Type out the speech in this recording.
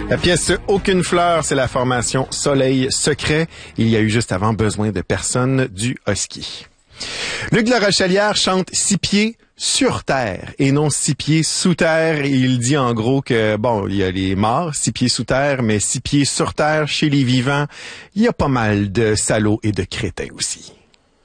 La pièce Aucune fleur, c'est la formation Soleil Secret. Il y a eu juste avant Besoin de personne du Husky. Luc Larochelière chante 6 pieds sur terre et non 6 pieds sous terre. Et il dit en gros que, bon, il y a les morts, 6 pieds sous terre, mais 6 pieds sur terre chez les vivants, il y a pas mal de salauds et de crétins aussi.